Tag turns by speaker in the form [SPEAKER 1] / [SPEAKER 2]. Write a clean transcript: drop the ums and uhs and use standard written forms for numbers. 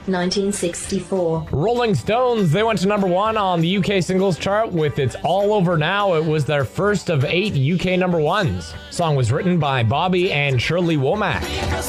[SPEAKER 1] 1964.
[SPEAKER 2] Rolling Stones, they went to number 1 on the UK singles chart with It's All Over Now. It was their first of 8 UK number 1s. The song was written by Bobby and Shirley Womack.